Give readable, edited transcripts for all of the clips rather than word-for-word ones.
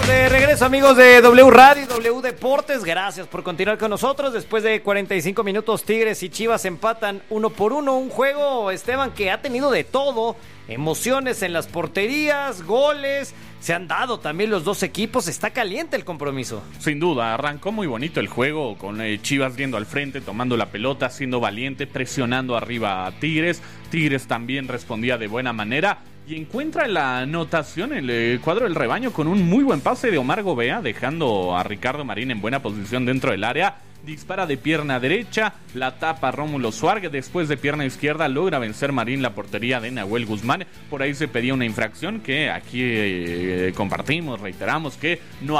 De regreso, amigos de W Radio y W Deportes, gracias por continuar con nosotros. Después de 45 minutos, Tigres y Chivas empatan 1-1, un juego, Esteban, que ha tenido de todo, emociones en las porterías, goles, se han dado también los dos equipos, está caliente el compromiso. Sin duda, arrancó muy bonito el juego, con Chivas yendo al frente, tomando la pelota, siendo valiente, presionando arriba a Tigres. Tigres también respondía de buena manera y encuentra la anotación en el cuadro del rebaño con un muy buen pase de Omar Gobea, dejando a Ricardo Marín en buena posición dentro del área. Dispara de pierna derecha, la tapa Rómulo Suárez, después de pierna izquierda logra vencer Marín la portería de Nahuel Guzmán. Por ahí se pedía una infracción que aquí compartimos, reiteramos que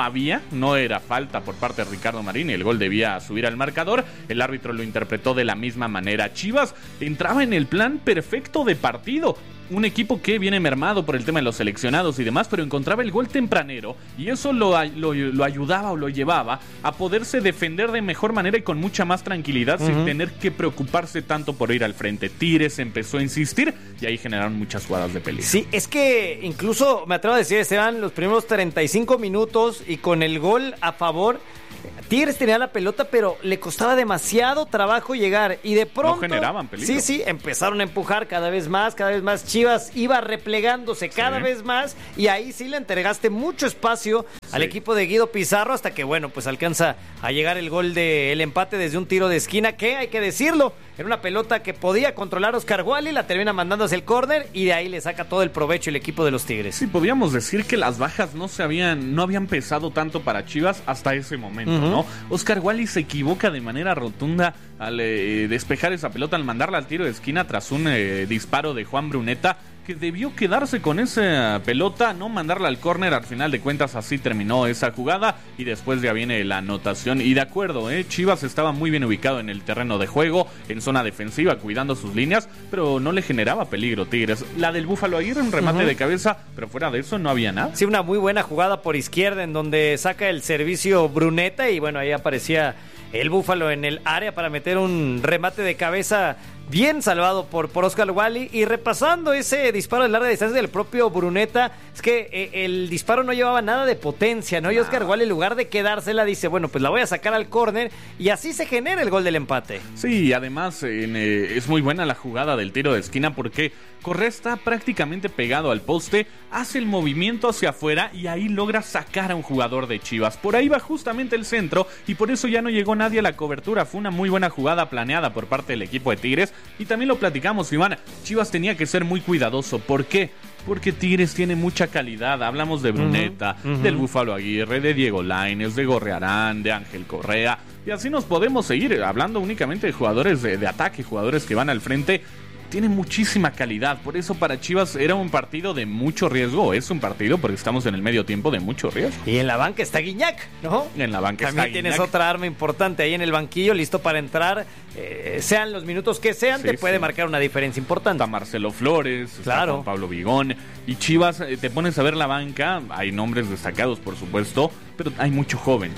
no era falta por parte de Ricardo Marín y el gol debía subir al marcador. El árbitro lo interpretó de la misma manera. Chivas entraba en el plan perfecto de partido. Un equipo que viene mermado por el tema de los seleccionados y demás, pero encontraba el gol tempranero y eso lo ayudaba o lo llevaba a poderse defender de mejor manera y con mucha más tranquilidad, sin tener que preocuparse tanto por ir al frente. Tigres empezó a insistir y ahí generaron muchas jugadas de peligro. Sí, es que incluso, me atrevo a decir, Esteban, los primeros 35 minutos y con el gol a favor, Tigres tenía la pelota, pero le costaba demasiado trabajo llegar y de pronto... No generaban peligro. Sí, empezaron a empujar cada vez más. Chivas iba replegándose cada vez más y ahí sí le entregaste mucho espacio al equipo de Guido Pizarro hasta que, bueno, pues alcanza a llegar el gol del empate desde un tiro de esquina que, hay que decirlo, era una pelota que podía controlar Oscar Wally, la termina mandando hacia el córner y de ahí le saca todo el provecho el equipo de los Tigres. Sí, podríamos decir que las bajas no habían pesado tanto para Chivas hasta ese momento, ¿no? Oscar Wally se equivoca de manera rotunda al despejar esa pelota, al mandarla al tiro de esquina tras un disparo de Juan Bruneta, que debió quedarse con esa pelota, no mandarla al córner. Al final de cuentas así terminó esa jugada y después ya viene la anotación. Y de acuerdo, Chivas estaba muy bien ubicado en el terreno de juego, en zona defensiva, cuidando sus líneas, pero no le generaba peligro Tigres. La del Búfalo Aguirre, un remate de cabeza, pero fuera de eso no había nada. Sí, una muy buena jugada por izquierda en donde saca el servicio Bruneta y bueno, ahí aparecía el Búfalo en el área para meter un remate de cabeza bien salvado por Oscar Wally. Y repasando ese disparo de larga distancia del propio Bruneta, es que el disparo no llevaba nada de potencia, ¿no? Y Oscar Wally, en lugar de quedársela, dice, bueno, pues la voy a sacar al córner y así se genera el gol del empate. Sí, además es muy buena la jugada del tiro de esquina porque Correa está prácticamente pegado al poste, hace el movimiento hacia afuera y ahí logra sacar a un jugador de Chivas. Por ahí va justamente el centro y por eso ya no llegó nadie a la cobertura. Fue una muy buena jugada planeada por parte del equipo de Tigres y también lo platicamos, Iván. Chivas tenía que ser muy cuidadoso. ¿Por qué? Porque Tigres tiene mucha calidad. Hablamos de Bruneta, del Búfalo Aguirre, de Diego Lainez, de Gorrearán, de Ángel Correa. Y así nos podemos seguir hablando únicamente de jugadores de ataque, jugadores que van al frente. Tiene muchísima calidad, por eso para Chivas era un partido de mucho riesgo. Es un partido porque estamos en el medio tiempo de mucho riesgo. Y en la banca está Guiñac, ¿no? En la banca también está tienes Guiñac. otra arma importante ahí en el banquillo, listo para entrar. Sean los minutos que sean, te puede marcar una diferencia importante. Está Marcelo Flores, claro, está Juan Pablo Vigón. Y Chivas, te pones a ver la banca, hay nombres destacados por supuesto, pero hay mucho joven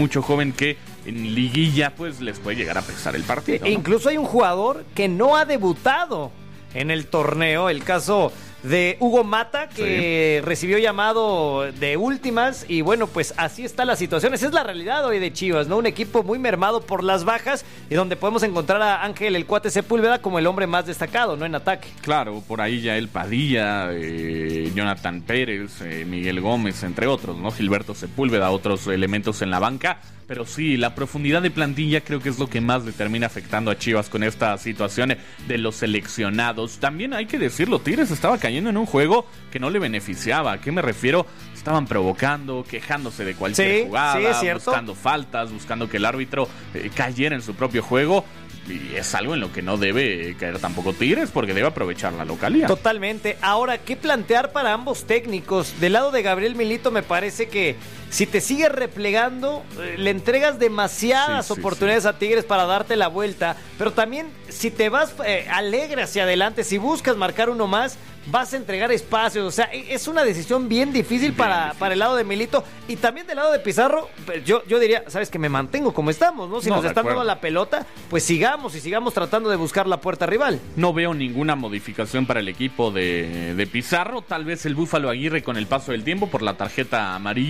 que en liguilla pues les puede llegar a pesar el partido, ¿no? Incluso hay un jugador que no ha debutado en el torneo, el caso de Hugo Mata, que recibió llamado de últimas y bueno, pues así está la situación. Esa es la realidad hoy de Chivas, ¿no? Un equipo muy mermado por las bajas y donde podemos encontrar a Ángel el Cuate Sepúlveda como el hombre más destacado, ¿no? En ataque. Claro, por ahí ya el Padilla, Jonathan Pérez, Miguel Gómez, entre otros, ¿no? Gilberto Sepúlveda, otros elementos en la banca. Pero sí, la profundidad de plantilla creo que es lo que más le termina afectando a Chivas con esta situación de los seleccionados. También hay que decirlo, Tigres estaba cayendo en un juego que no le beneficiaba. ¿A qué me refiero? Estaban provocando, quejándose de cualquier jugada, buscando faltas, buscando que el árbitro cayera en su propio juego. Y es algo en lo que no debe caer tampoco Tigres, porque debe aprovechar la localidad. Totalmente. Ahora, ¿qué plantear para ambos técnicos? Del lado de Gabriel Milito me parece que si te sigues replegando, le entregas demasiadas oportunidades a Tigres para darte la vuelta, pero también si te vas alegre hacia adelante, si buscas marcar uno más, vas a entregar espacios. O sea, es una decisión bien difícil para el lado de Milito. Y también del lado de Pizarro, yo diría, sabes que me mantengo como estamos, ¿no? Si nos están dando la pelota, pues sigamos tratando de buscar la puerta rival. No veo ninguna modificación para el equipo de Pizarro. Tal vez el Búfalo Aguirre con el paso del tiempo por la tarjeta amarilla,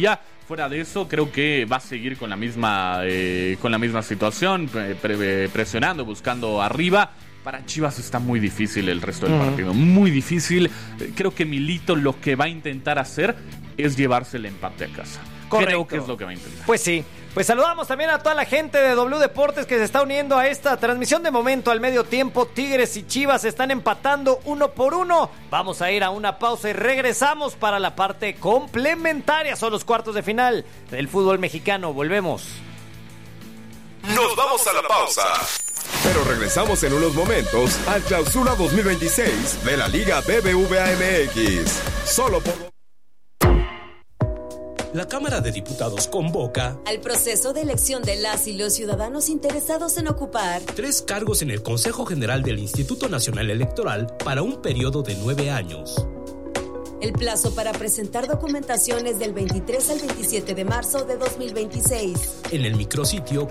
Fuera de eso, creo que va a seguir con la misma situación, presionando, buscando arriba. Para Chivas está muy difícil el resto del partido, muy difícil. Creo que Milito lo que va a intentar hacer es llevarse el empate a casa. Correcto. Creo que es lo que va a intentar. Pues sí. Pues saludamos también a toda la gente de W Deportes que se está uniendo a esta transmisión de momento al medio tiempo. Tigres y Chivas están empatando 1-1. Vamos a ir a una pausa y regresamos para la parte complementaria. Son los cuartos de final del fútbol mexicano. Volvemos. Nos vamos a la pausa. Pero regresamos en unos momentos al Clausura 2026 de la Liga BBVA MX. Solo por... La Cámara de Diputados convoca al proceso de elección de las y los ciudadanos interesados en ocupar 3 cargos en el Consejo General del Instituto Nacional Electoral para un periodo de 9 años. El plazo para presentar documentación es del 23 al 27 de marzo de 2026. En el micrositio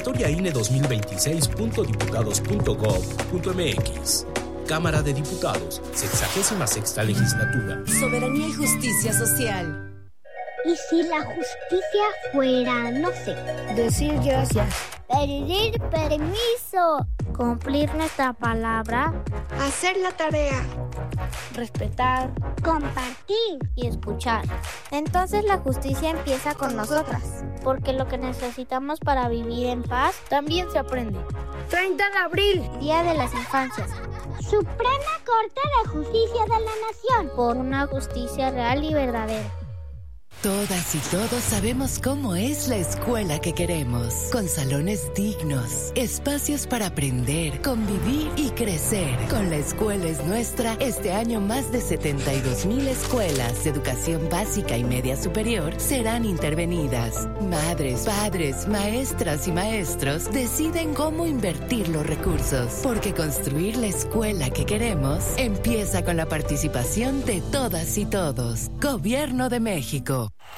convocatoriaine2026.diputados.gov.mx. Cámara de Diputados, 66ª legislatura. Soberanía y justicia social. ¿Y si la justicia fuera, no sé, decir gracias, pedir permiso, cumplir nuestra palabra, hacer la tarea, respetar, compartir y escuchar? Entonces la justicia empieza con nosotras, porque lo que necesitamos para vivir en paz también se aprende. 30 de abril, Día de las Infancias. Suprema Corte de Justicia de la Nación, por una justicia real y verdadera. Todas y todos sabemos cómo es la escuela que queremos, con salones dignos, espacios para aprender, convivir y crecer. Con La Escuela es Nuestra, este año más de 72,000 escuelas de educación básica y media superior serán intervenidas. Madres, padres, maestras y maestros deciden cómo invertir los recursos, porque construir la escuela que queremos empieza con la participación de todas y todos. Gobierno de México.